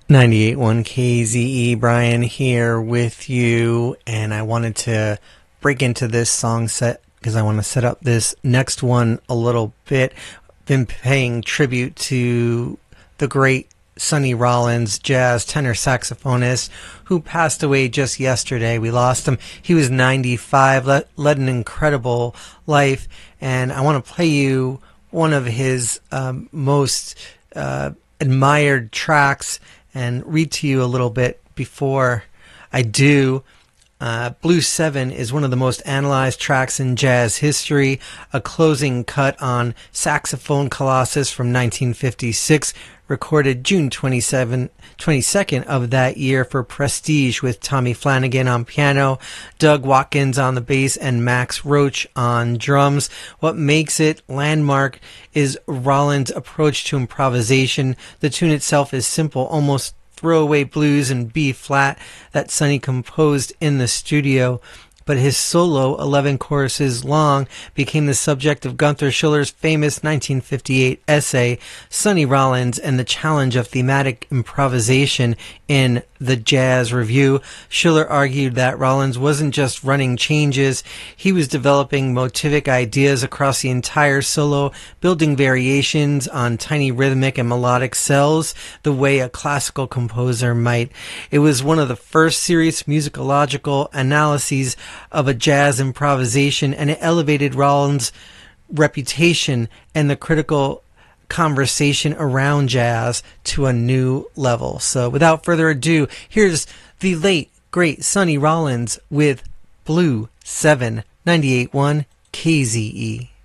98.1 KZE, Brian here with you, and I wanted to break into this song set because I want to set up this next one a little bit. Been paying tribute to the great Sonny Rollins, jazz tenor saxophonist, who passed away just yesterday. We lost him. He was 95, led an incredible life, and I want to play you one of his most admired tracks and read to you a little bit before I do. Blues 7 is one of the most analyzed tracks in jazz history, a closing cut on Saxophone Colossus from 1956, recorded June 22nd of that year for Prestige with Tommy Flanagan on piano, Doug Watkins on the bass, and Max Roach on drums. What makes it landmark is Rollins' approach to improvisation. The tune itself is simple, almost throwaway blues in B flat that Sonny composed in the studio, but his solo, 11 choruses long, became the subject of Gunther Schiller's famous 1958 essay, Sonny Rollins and the Challenge of Thematic Improvisation, in the Jazz Review. Schiller argued that Rollins wasn't just running changes, he was developing motivic ideas across the entire solo, building variations on tiny rhythmic and melodic cells the way a classical composer might. It was one of the first serious musicological analyses of a jazz improvisation, and it elevated Rollins' reputation and the critical conversation around jazz to a new level. So without further ado, here's the late, great Sonny Rollins with Blue 7, 98.1 KZE.